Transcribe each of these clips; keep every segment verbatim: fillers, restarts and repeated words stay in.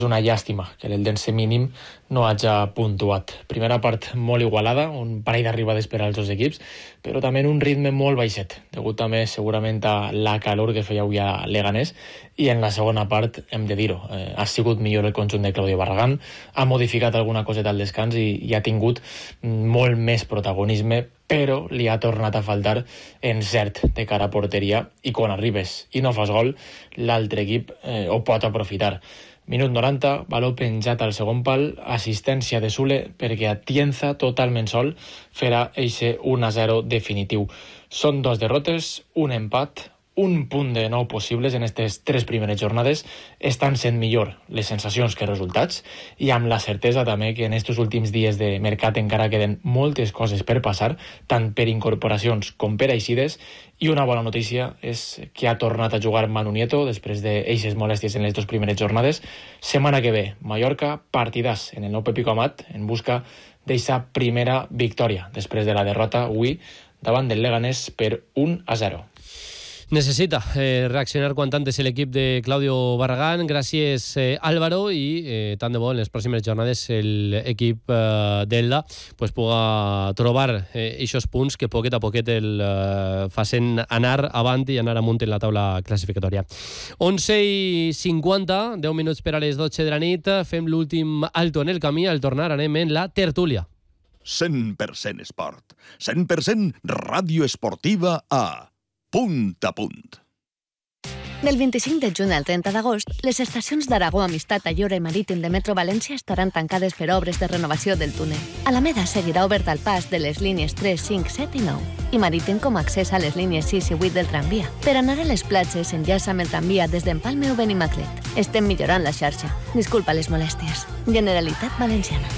una llàstima que l'Eldense mínim no hagi puntuat. Primera part molt igualada, un parell d'arribades per als dos equips, però també en un ritme molt baixet, degut també segurament a la calor que feia avui a Leganés, i en la segona part, hem de dir-ho, eh, ha sigut millor el conjunt de Claudio Barragán, ha modificat alguna coseta al descans i, i ha tingut molt més protagonisme, però li ha tornat a faltar encert de cara a porteria, i quan arribes i no fas gol, l'altre equip eh, ho pot aprofitar. Minut noranta, baló penjat al segon pal, assistència de Sule perquè Atienza, totalment sol, farà eixe un a zero definitiu. Són dos derrotes, un empat, un punt de nou possibles en aquestes tres primeres jornades. Estan sent millor les sensacions que resultats, i amb la certesa també que en aquests últims dies de mercat encara queden moltes coses per passar, tant per incorporacions com per eixides, i una bona notícia és que ha tornat a jugar Manu Nieto després d'eixes molèsties en les dues primeres jornades. Setmana que ve, Mallorca, partidàs en el nou Pepico Amat en busca d'eixa primera victòria després de la derrota avui davant del Leganés per un a zero. Necesita eh, reaccionar quan antes l'equip de Claudio Barragán. Gràcies, eh, Álvaro, i eh, tant de bo en les pròximes jornades l'equip eh, d'Elda pues, puga trobar aquests eh, punts que poquet a poquet el eh, facin anar avant i anar amunt en la taula classificatòria. onze i cinquanta, deu minuts per a les dotze de la nit. Fem l'últim alto en el camí. Al tornar anem en la tertúlia. cent per cent esport. cent per cent ràdio esportiva a Punt a punt. Del vint-i-cinc de juny al trenta d'agost, les estacions d'Aragó, Amistat, Ayora i Marítim de Metro València estaran tancades per obres de renovació del túnel. Alameda seguirà obert al pas de les línies tres, cinc, set i nou, i Marítim com a accés a les línies sis i vuit del tramvia. Per anar a les platges, enllaça amb el tramvia des d'Empalme o Benimaclet. Estem millorant la xarxa. Disculpa les molèsties. Generalitat Valenciana.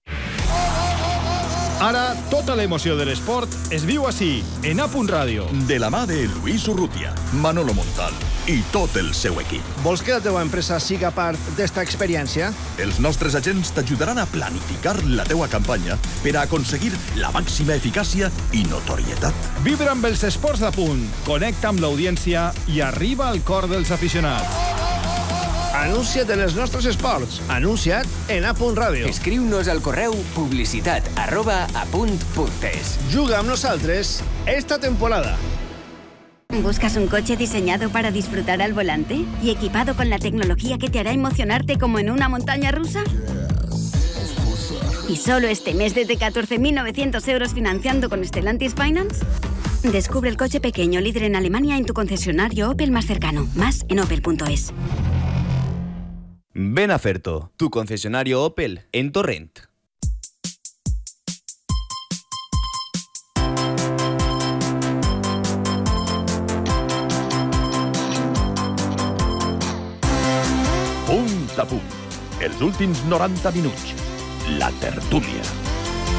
Ara, tota l'emoció de l'esport es viu així, en A Punt Ràdio. De la mà de Luis Urrutia, Manolo Montal i tot el seu equip. Vols que la teva empresa siga part d'esta experiència? Els nostres agents t'ajudaran a planificar la teua campanya per a aconseguir la màxima eficàcia i notorietat. Vibra amb els esports d'A Punt, connecta amb l'audiència i arriba al cor dels aficionats. Anuncia't en els nostres esports. Anuncia't en A Punt Ràdio. Escriu-nos al correu publicitat arroba apunt.es. Juga amb nosaltres esta temporada. ¿Buscas un coche diseñado para disfrutar al volante y equipado con la tecnología que te hará emocionarte como en una montaña rusa? ¿Y solo este mes desde catorce mil novecientos euros financiando con Stellantis Finance? Descubre el coche pequeño líder en Alemania en tu concesionario Opel más cercano. Más en opel punto es. Ven a Ferto, tu concesionario Opel en Torrent. Punt a punt. Els últims noranta minuts. La tertúlia.